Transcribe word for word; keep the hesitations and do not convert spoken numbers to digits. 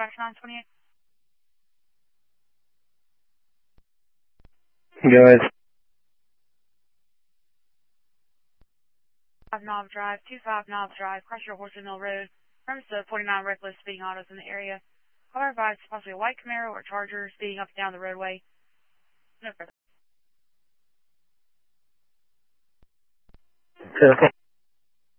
dispatch nine twenty-eight. Guys. five Knob Drive, two five Knob Drive, cross your Horsley Mill Road. Premise of forty-nine reckless speeding autos in the area. However, advised possibly a white Camaro or Charger speeding up and down the roadway. No further. Careful.